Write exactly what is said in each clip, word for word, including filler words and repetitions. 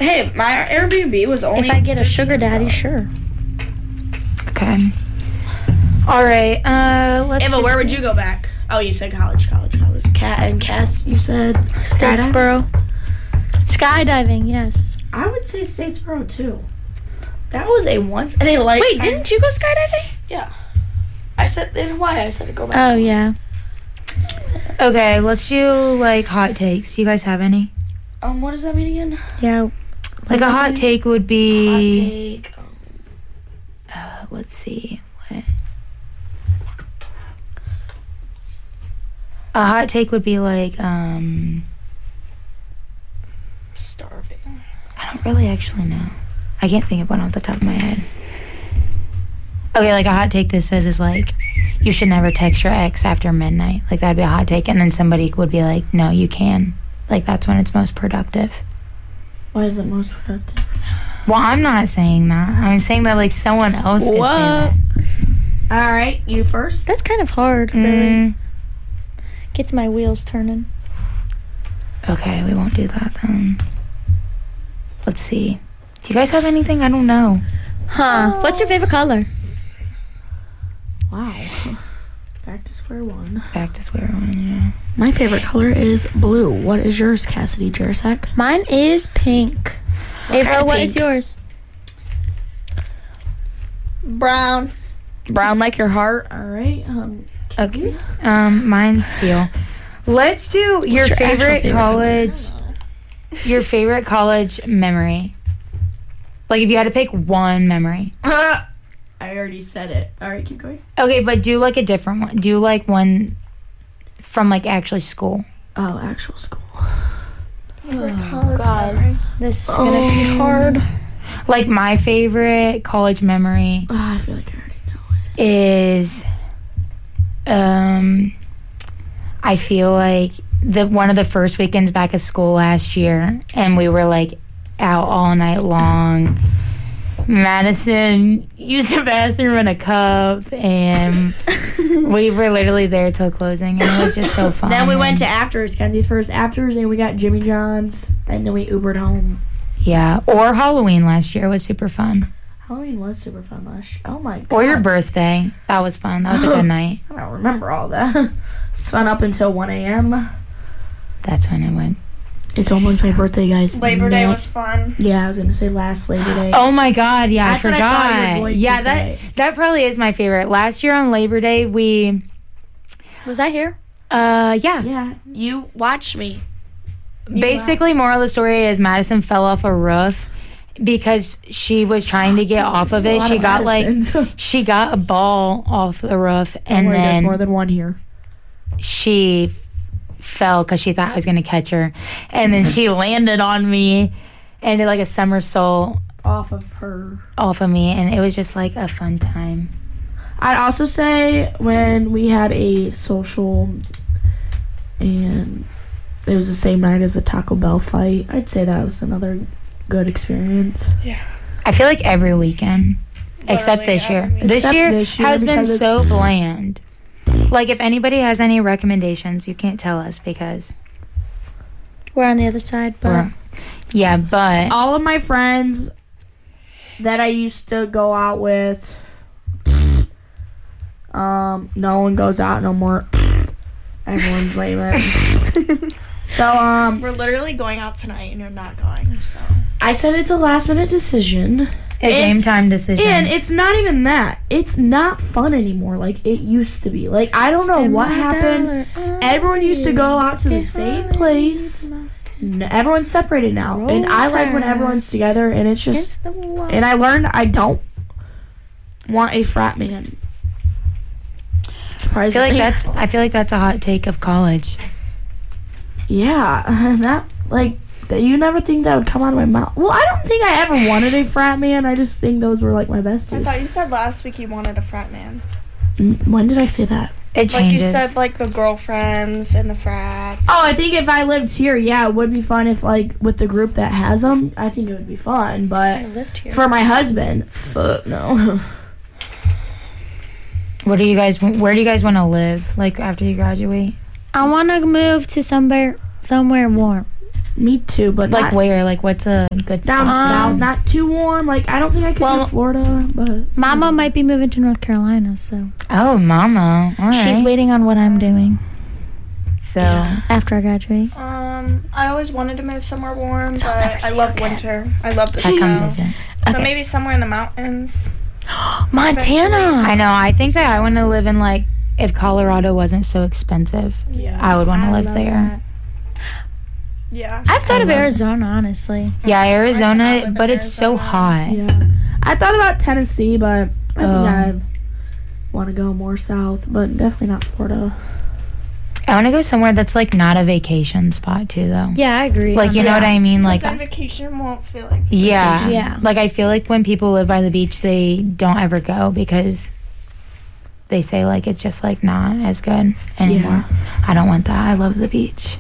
Hey, my Airbnb was only... If I get a sugar daddy, sure. Okay. All right. Uh, let's. Ava, where would you go back? Oh, you said college, college, college. Cat and Cass, you said Statesboro. Skydiving, yes. I would say Statesboro too. That was a once and a lifetime. Wait, didn't you go skydiving? Yeah. I said, then why I said to go back. Oh, yeah. Okay, let's do like hot takes. Do you guys have any? Um, what does that mean again? Yeah. Like a hot take would Hot be. take. Um, Uh, let's see. What? A hot take would be like. um... starving. I don't really actually know. I can't think of one off the top of my head. Okay, like a hot take this says is like, you should never text your ex after midnight. Like that'd be a hot take. And then somebody would be like, no, you can. Like that's when it's most productive. Why is it most productive? Well, I'm not saying that. I'm saying that like someone else could say that. All right, you first. That's kind of hard, really. Mm, Gets my wheels turning. okay, we won't do that then. Let's see. Do you guys have anything? I don't know. Huh. What's your favorite color? Wow. Back to square one. Back to square one, yeah. My favorite color is blue. What is yours, Cassidy Jurasek? Mine is pink. What Ava, kind of what pink? is yours? Brown. Brown like your heart. All right. Um, Okay. Um, mine's teal. Let's do your, your actual favorite, favorite college, your favorite college memory. Like if you had to pick one memory. I already said it. All right, keep going. Okay, but do like a different one. Do like one from like actually school. Oh, actual school. Oh, God. This is going to be hard. Like my favorite college memory Oh, I feel like I already know it. is, um, I feel like the one of the first weekends back of school last year, and we were like out all night long. Madison used the bathroom in a cup, and we were literally there till closing, and it was just so fun. Then we went to Afters, Kenzie's first Afters, and we got Jimmy John's, and then we Ubered home. Yeah, or Halloween last year was super fun. Halloween was super fun last year. Oh my god. Or your birthday. That was fun. That was a good night. I don't remember all that. It's fun up until one a.m. That's when it went. It's almost my birthday, guys. Labor Day Yeah. was fun. Yeah, I was gonna say last Labor Day. Oh my god, yeah, That's I what I thought you were forgot. going to Yeah, that say. that probably is my favorite. Last year on Labor Day, we Was I here? uh yeah. Yeah, you watched me. Basically, moral of the story is Madison fell off a roof because she was trying to get off of A it. lot She of got like Madisons. she got a ball off the roof, and Don't worry, there's then more than one here. she f- fell because she thought I was going to catch her, and then she landed on me and did like a somersault Off of her. off of me, and it was just like a fun time. I'd also say when we had a social and it was the same night as the Taco Bell fight, I'd say that was another good experience. I feel like every weekend, except Literally this year. every- This Except year this year has been because it- so bland. Like, if anybody has any recommendations, you can't tell us because We're on the other side, but we're, yeah, but All of my friends that I used to go out with, um, no one goes out no more. Everyone's lame. So, um, We're literally going out tonight and you're not going, so. I said it's a last minute decision. a game time decision. And it's not even that. It's not fun anymore like it used to be. Like, I don't know Spend what my happened. dollar on Everyone used to you. go out to the Get same high, place. mountain, N- Everyone's separated now. Roll And I like when Tide. everyone's together, and it's just... against the wall. And I learned I don't want a frat man. I feel Surprisingly. like that's I feel like that's a hot take of college. Yeah, that, like, that you never think that would come out of my mouth. Well, I don't think I ever wanted a frat man. I just think those were, like, my I besties. thought you said last week you wanted a frat man. N- When did I say that? It Like you changes. said, like the girlfriends and the frat. Oh, I think if I lived here, yeah, it would be fun if, like, with the group that has them, I think it would be fun. I But lived here. for my husband, fuck no. What do you guys? Where do you guys want to live? Like after you graduate? I want to move to somewhere somewhere warm. Me too, but Like not where? Like what's a good down spot? south, Um, not too warm. Like I don't think I could well, do Florida, but Mama might be moving to North Carolina, so Oh, mama. All right. she's waiting on what I'm doing So, after I graduate. Um, I always wanted to move somewhere warm, So I'll but never I see love you again. winter. I love the I come snow. visit. So Okay. maybe somewhere in the mountains. Montana. I know. I think that I want to live in, like, if Colorado wasn't so expensive, Yeah. I would want to I live love there. Yeah. I've thought of love it. Arizona, honestly. Yeah, I Arizona, live in but it's so Arizona. hot. yeah. I thought about Tennessee, but I think Oh. I want to go more south, but definitely not Florida. I want to go somewhere that's, like, not a vacation spot, too, though. Yeah, I agree. Like, you know what I mean? Like, Like, then vacation won't feel like yeah. Yeah. Like, I feel like when people live by the beach, they don't ever go because they say, like, it's just, like, not as good anymore. I don't want that. I love the beach.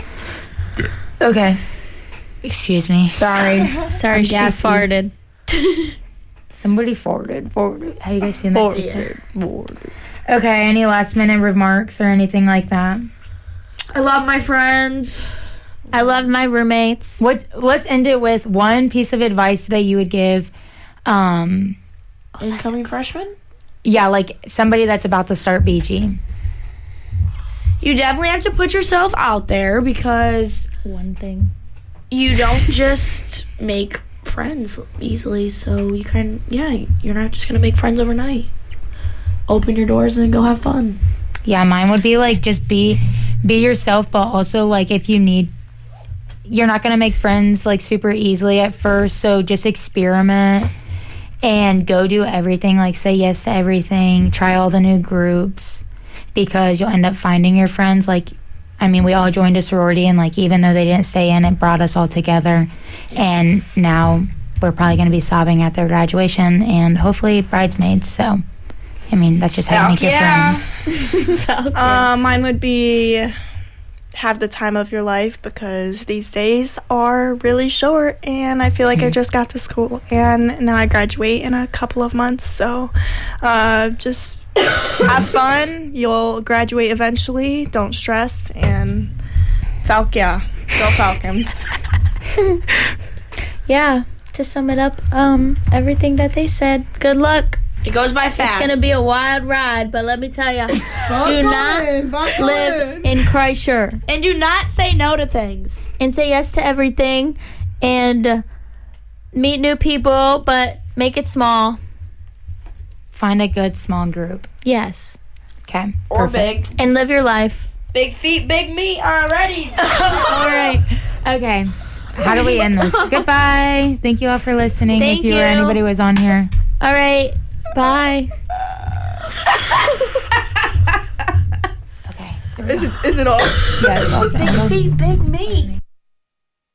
Okay. Excuse me. Sorry. Sorry, I'm she gassy. farted. Somebody forwarded. Forwarded. Have you guys seen that TikTok? Okay, any last minute remarks or anything like that? I love my friends. I love my roommates. What let's end it with one piece of advice that you would give um Incoming freshmen? yeah, like somebody that's about to start B G. You definitely have to put yourself out there because One thing. you don't just make friends easily. So you kind yeah, you're not just gonna make friends overnight. Open your doors and go have fun. Yeah, mine would be like just be be yourself, but also like if you need you're not going to make friends like super easily at first, so just experiment and go do everything, like say yes to everything, try all the new groups because you'll end up finding your friends. Like I mean, we all joined a sorority and like even though they didn't stay in, it brought us all together, and now we're probably going to be sobbing at their graduation and hopefully bridesmaids. So I mean, that's just how you make your Yeah. friends. Uh, mine would be have the time of your life because these days are really short and I feel like I just got to school and now I graduate in a couple of months. So uh, just have fun. You'll graduate eventually. Don't stress. And Fal- yeah, go Falcons. Yeah, to sum it up, um, everything that they said. Good luck. It goes by fast. It's gonna be a wild ride, but let me tell you, do not live in Kreischer and do not say no to things. and say yes to everything, and uh, meet new people, but make it small. Find a good small group. Yes, Okay. Or perfect. big. and live your life. Big feet, big meat already. All right. Okay. How do we end this? Goodbye. Thank you all for listening. Thank if you, or you. anybody was on here. All right, bye. Okay. Is it, is it all? Yeah, it's all Big feet, big meat.